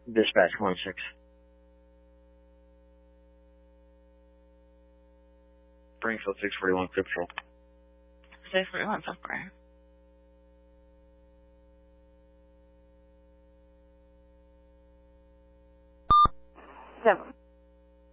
Dispatch 1-6. Springfield 641 Crip Patrol. 641 software. Seven.